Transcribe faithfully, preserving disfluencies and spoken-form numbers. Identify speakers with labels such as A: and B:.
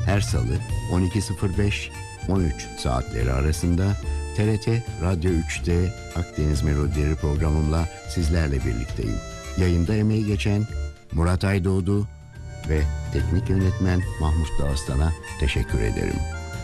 A: her salı on iki sıfır beş on üç saatleri arasında T R T Radyo üçte Akdeniz Melodileri programımla sizlerle birlikteyim. Yayında emeği geçen Murat Aydoğdu ve teknik yönetmen Mahmut Dağıstan'a teşekkür ederim.